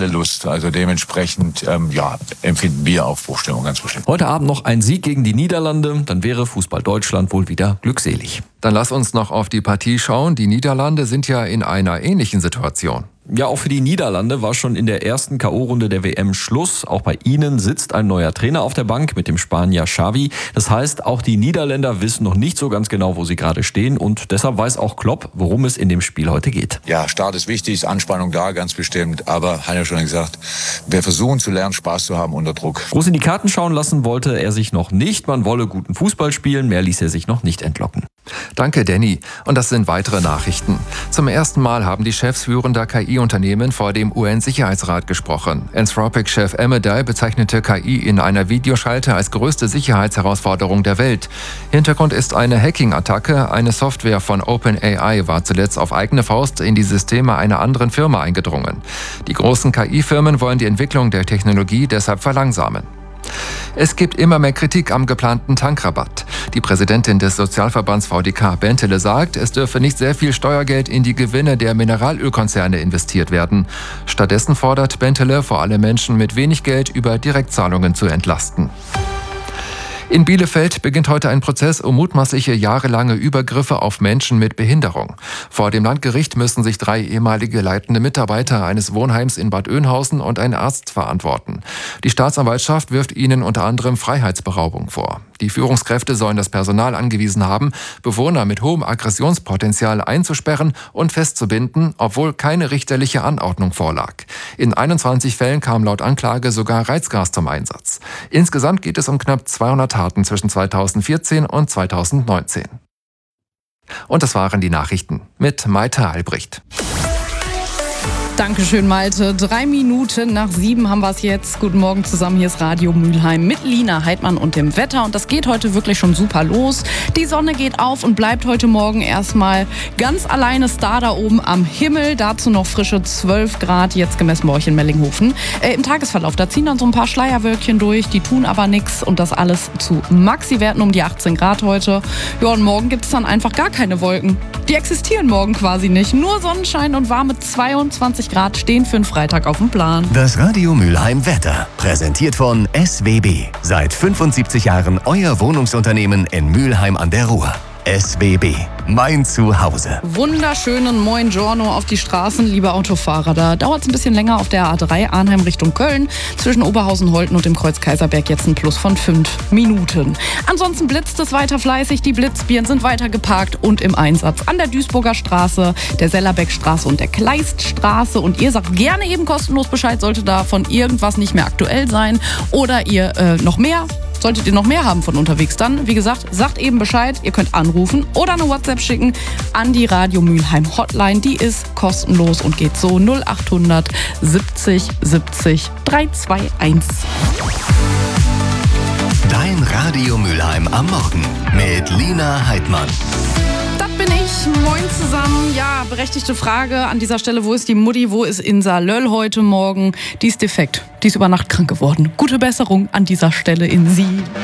alle Lust. Also dementsprechend empfinden wir Aufbruchstimmung ganz bestimmt. Heute Abend noch ein Sieg gegen die Niederlande, dann wäre Fußball Deutschland wohl wieder glückselig. Dann lass uns noch auf die Partie schauen. Die Niederlande sind ja in einer ähnlichen Situation. Ja, auch für die Niederlande war schon in der ersten K.O.-Runde der WM Schluss. Auch bei ihnen sitzt ein neuer Trainer auf der Bank mit dem Spanier Xavi. Das heißt, auch die Niederländer wissen noch nicht so ganz genau, wo sie gerade stehen. Und deshalb weiß auch Klopp, worum es in dem Spiel heute geht. Ja, Start ist wichtig, ist Anspannung da, ganz bestimmt. Aber, hat ja schon gesagt, wir versuchen zu lernen, Spaß zu haben unter Druck. Groß in die Karten schauen lassen wollte er sich noch nicht. Man wolle guten Fußball spielen, mehr ließ er sich noch nicht entlocken. Danke, Danny. Und das sind weitere Nachrichten. Zum ersten Mal haben die Chefs führender KI-Unternehmen vor dem UN-Sicherheitsrat gesprochen. Anthropic-Chef Amedei bezeichnete KI in einer Videoschalte als größte Sicherheitsherausforderung der Welt. Hintergrund ist eine Hacking-Attacke. Eine Software von OpenAI war zuletzt auf eigene Faust in die Systeme einer anderen Firma eingedrungen. Die großen KI-Firmen wollen die Entwicklung der Technologie deshalb verlangsamen. Es gibt immer mehr Kritik am geplanten Tankrabatt. Die Präsidentin des Sozialverbands VDK Bentele sagt, es dürfe nicht sehr viel Steuergeld in die Gewinne der Mineralölkonzerne investiert werden. Stattdessen fordert Bentele, vor allem Menschen mit wenig Geld über Direktzahlungen zu entlasten. In Bielefeld beginnt heute ein Prozess um mutmaßliche jahrelange Übergriffe auf Menschen mit Behinderung. Vor dem Landgericht müssen sich 3 ehemalige leitende Mitarbeiter eines Wohnheims in Bad Oeynhausen und ein Arzt verantworten. Die Staatsanwaltschaft wirft ihnen unter anderem Freiheitsberaubung vor. Die Führungskräfte sollen das Personal angewiesen haben, Bewohner mit hohem Aggressionspotenzial einzusperren und festzubinden, obwohl keine richterliche Anordnung vorlag. In 21 Fällen kam laut Anklage sogar Reizgas zum Einsatz. Insgesamt geht es um knapp 200 Taten zwischen 2014 und 2019. Und das waren die Nachrichten mit Maite Albrecht. Dankeschön, Malte. 3 Minuten nach 7 haben wir es jetzt. Guten Morgen zusammen, hier ist Radio Mülheim mit Lina Heidmann und dem Wetter. Und das geht heute wirklich schon super los. Die Sonne geht auf und bleibt heute Morgen erstmal ganz alleine Star da oben am Himmel. Dazu noch frische 12 Grad, jetzt gemessen bei euch in Mellinghofen. Im Tagesverlauf, da ziehen dann so ein paar Schleierwölkchen durch, die tun aber nichts. Und das alles zu Maxi-Werten um die 18 Grad heute. Ja, und morgen gibt es dann einfach gar keine Wolken. Die existieren morgen quasi nicht. Nur Sonnenschein und warme 22 Grad stehen für einen Freitag auf dem Plan. Das Radio Mülheim Wetter, präsentiert von SWB. Seit 75 Jahren euer Wohnungsunternehmen in Mülheim an der Ruhr. SWB, mein Zuhause. Wunderschönen Moin Giorno auf die Straßen, liebe Autofahrer. Da dauert es ein bisschen länger auf der A3 Arnheim Richtung Köln. Zwischen Oberhausen-Holten und dem Kreuz Kaiserberg jetzt ein Plus von 5 Minuten. Ansonsten blitzt es weiter fleißig. Die Blitzbirnen sind weiter geparkt und im Einsatz an der Duisburger Straße, der Sellerbeckstraße und der Kleiststraße. Und ihr sagt gerne eben kostenlos Bescheid, sollte da von irgendwas nicht mehr aktuell sein. Oder ihr solltet ihr noch mehr haben von unterwegs, dann, wie gesagt, sagt eben Bescheid. Ihr könnt anrufen oder eine WhatsApp schicken an die Radio Mülheim Hotline. Die ist kostenlos und geht so 0800 70 70 321. Dein Radio Mülheim am Morgen mit Lina Heidmann. Das bin ich. Moin zusammen. Ja, berechtigte Frage an dieser Stelle. Wo ist die Mutti? Wo ist Insa Löll heute Morgen? Die ist defekt. Die ist über Nacht krank geworden. Gute Besserung an dieser Stelle in sie.